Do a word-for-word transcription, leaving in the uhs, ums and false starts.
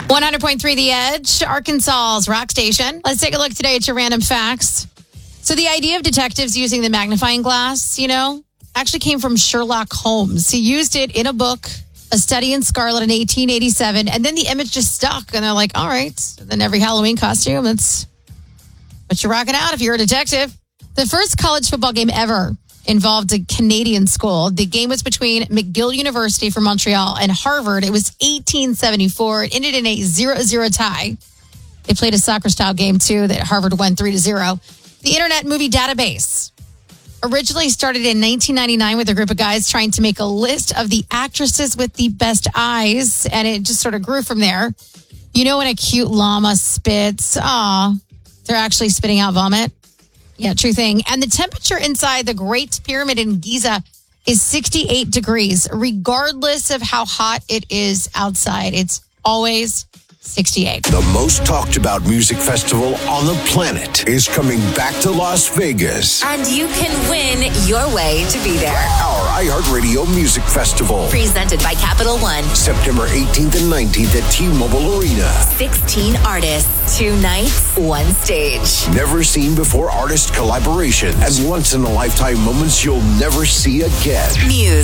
one hundred point three The Edge, Arkansas's rock station. Let's take a look today at your random facts. So the idea of detectives using the magnifying glass, you know, actually came from Sherlock Holmes. He used it in a book, A Study in Scarlet, in eighteen eighty-seven, and then the image just stuck, and they're like, all right. And then every Halloween costume, that's what you're rocking out if you're a detective. The first college football game ever involved a Canadian school. The game was between McGill University from Montreal and Harvard. It was eighteen seventy-four. It ended in a zero zero tie. They played a soccer-style game, too, that Harvard won three to zero. The Internet Movie Database originally started in nineteen ninety-nine with a group of guys trying to make a list of the actresses with the best eyes, and it just sort of grew from there. You know when a cute llama spits, aw, they're actually spitting out vomit? Yeah, true thing. And the temperature inside the Great Pyramid in Giza is sixty-eight degrees, regardless of how hot it is outside. It's always sixty-eight. The most talked about music festival on the planet is coming back to Las Vegas. And you can win your way to be there. Our iHeartRadio Music Festival. Presented by Capital One. September eighteenth and nineteenth at T-Mobile Arena. sixteen artists, two nights, one stage. Never seen before artist collaboration and once in a lifetime moments you'll never see again. Muse.